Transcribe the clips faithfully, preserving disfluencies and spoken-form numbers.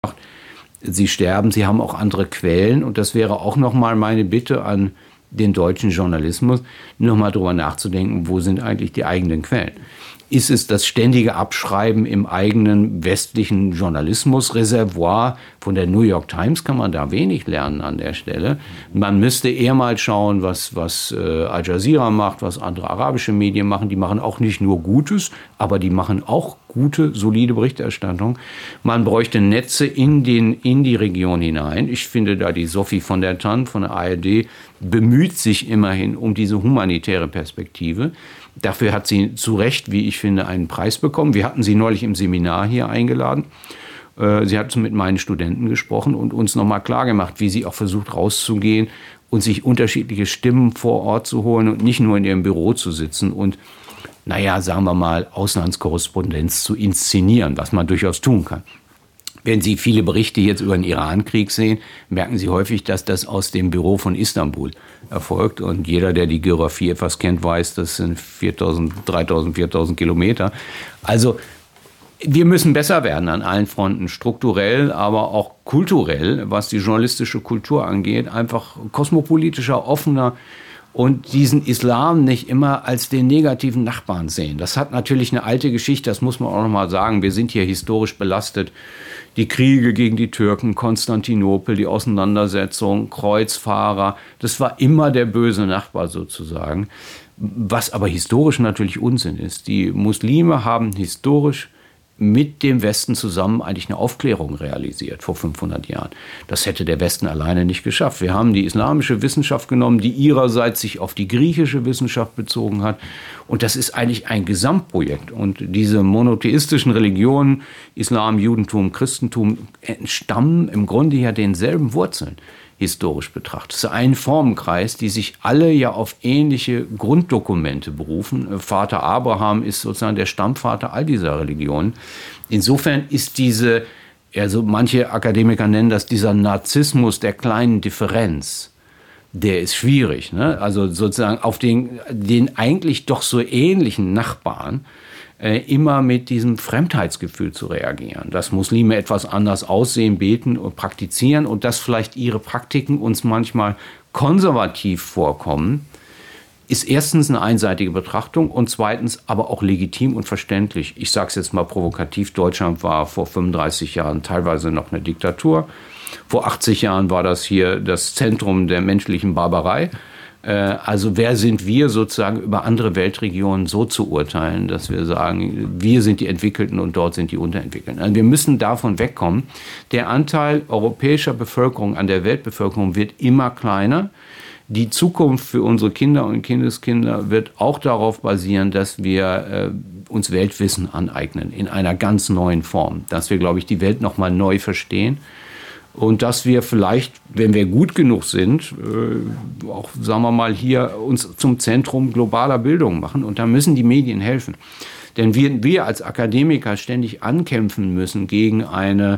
Sie sterben, sie haben auch andere Quellen. Und das wäre auch nochmal meine Bitte an den deutschen Journalismus, nochmal drüber nachzudenken, wo sind eigentlich die eigenen Quellen? Ist es das ständige Abschreiben im eigenen westlichen Journalismusreservoir? Von der New York Times kann man da wenig lernen an der Stelle. Man müsste eher mal schauen, was, was äh, Al Jazeera macht, was andere arabische Medien machen. Die machen auch nicht nur Gutes, aber die machen auch gute, solide Berichterstattung. Man bräuchte Netze in, den, in die Region hinein. Ich finde da die Sophie von der Tann von der A R D bemüht sich immerhin um diese humanitäre Perspektive. Dafür hat sie zu Recht, wie ich finde, einen Preis bekommen. Wir hatten sie neulich im Seminar hier eingeladen. Sie hat mit meinen Studenten gesprochen und uns nochmal klargemacht, wie sie auch versucht rauszugehen und sich unterschiedliche Stimmen vor Ort zu holen und nicht nur in ihrem Büro zu sitzen und, naja, sagen wir mal, Auslandskorrespondenz zu inszenieren, was man durchaus tun kann. Wenn Sie viele Berichte jetzt über den Irankrieg sehen, merken Sie häufig, dass das aus dem Büro von Istanbul erfolgt. Und jeder, der die Geografie etwas kennt, weiß, das sind viertausend, dreitausend, viertausend Kilometer. Also wir müssen besser werden an allen Fronten, strukturell, aber auch kulturell, was die journalistische Kultur angeht. Einfach kosmopolitischer, offener und diesen Islam nicht immer als den negativen Nachbarn sehen. Das hat natürlich eine alte Geschichte, das muss man auch noch mal sagen. Wir sind hier historisch belastet. Die Kriege gegen die Türken, Konstantinopel, die Auseinandersetzung, Kreuzfahrer, das war immer der böse Nachbar sozusagen. Was aber historisch natürlich Unsinn ist. Die Muslime haben historisch mit dem Westen zusammen eigentlich eine Aufklärung realisiert vor fünfhundert Jahren. Das hätte der Westen alleine nicht geschafft. Wir haben die islamische Wissenschaft genommen, die ihrerseits sich auf die griechische Wissenschaft bezogen hat. Und das ist eigentlich ein Gesamtprojekt. Und diese monotheistischen Religionen, Islam, Judentum, Christentum, entstammen im Grunde ja denselben Wurzeln. Historisch betrachtet. Es ist ein Formenkreis, die sich alle ja auf ähnliche Grunddokumente berufen. Vater Abraham ist sozusagen der Stammvater all dieser Religionen. Insofern ist diese, also manche Akademiker nennen das dieser Narzissmus der kleinen Differenz, der ist schwierig. Ne? Also sozusagen auf den, den eigentlich doch so ähnlichen Nachbarn immer mit diesem Fremdheitsgefühl zu reagieren, dass Muslime etwas anders aussehen, beten und praktizieren und dass vielleicht ihre Praktiken uns manchmal konservativ vorkommen, ist erstens eine einseitige Betrachtung und zweitens aber auch legitim und verständlich. Ich sage es jetzt mal provokativ, Deutschland war vor fünfunddreißig Jahren teilweise noch eine Diktatur. Vor achtzig Jahren war das hier das Zentrum der menschlichen Barbarei. Also wer sind wir sozusagen über andere Weltregionen so zu urteilen, dass wir sagen, wir sind die Entwickelten und dort sind die Unterentwickelten. Also wir müssen davon wegkommen. Der Anteil europäischer Bevölkerung an der Weltbevölkerung wird immer kleiner. Die Zukunft für unsere Kinder und Kindeskinder wird auch darauf basieren, dass wir äh, uns Weltwissen aneignen in einer ganz neuen Form. Dass wir, glaube ich, die Welt noch mal neu verstehen. Und dass wir vielleicht, wenn wir gut genug sind, äh, auch, sagen wir mal, hier uns zum Zentrum globaler Bildung machen. Und da müssen die Medien helfen. Denn wir, wir als Akademiker ständig ankämpfen müssen gegen eine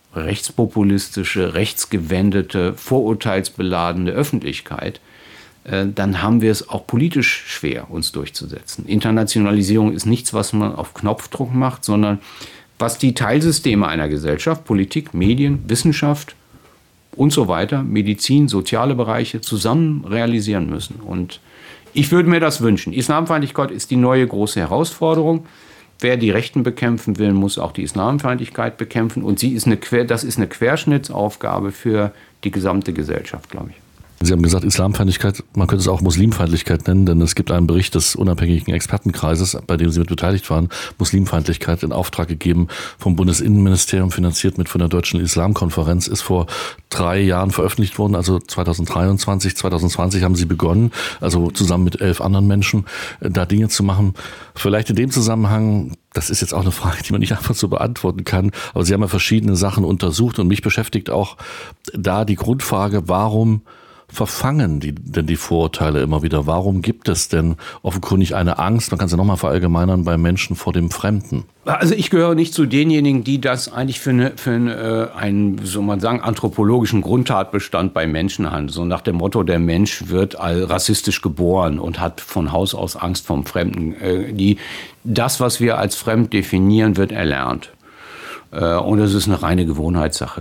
rechtspopulistische, rechtsgewendete, vorurteilsbeladene Öffentlichkeit. Äh, dann haben wir es auch politisch schwer, uns durchzusetzen. Internationalisierung ist nichts, was man auf Knopfdruck macht, sondern was die Teilsysteme einer Gesellschaft, Politik, Medien, Wissenschaft und so weiter, Medizin, soziale Bereiche zusammen realisieren müssen. Und ich würde mir das wünschen. Islamfeindlichkeit ist die neue große Herausforderung. Wer die Rechten bekämpfen will, muss auch die Islamfeindlichkeit bekämpfen. Und sie ist eine, das ist eine Querschnittsaufgabe für die gesamte Gesellschaft, glaube ich. Sie haben gesagt, Islamfeindlichkeit, man könnte es auch Muslimfeindlichkeit nennen, denn es gibt einen Bericht des unabhängigen Expertenkreises, bei dem Sie mit beteiligt waren, Muslimfeindlichkeit in Auftrag gegeben vom Bundesinnenministerium, finanziert mit von der Deutschen Islamkonferenz, ist vor drei Jahren veröffentlicht worden, also zweitausenddreiundzwanzig, zweitausendzwanzig haben Sie begonnen, also zusammen mit elf anderen Menschen, da Dinge zu machen. Vielleicht in dem Zusammenhang, das ist jetzt auch eine Frage, die man nicht einfach so beantworten kann, aber Sie haben ja verschiedene Sachen untersucht und mich beschäftigt auch da die Grundfrage, warum verfangen die denn die Vorurteile immer wieder? Warum gibt es denn offenkundig eine Angst, man kann es ja nochmal verallgemeinern, bei Menschen vor dem Fremden? Also ich gehöre nicht zu denjenigen, die das eigentlich für, eine, für eine, einen, so man sagen, anthropologischen Grundtatbestand bei Menschen halten. So nach dem Motto, der Mensch wird rassistisch geboren und hat von Haus aus Angst vom Fremden. Die, das, was wir als fremd definieren, wird erlernt. Und das ist eine reine Gewohnheitssache.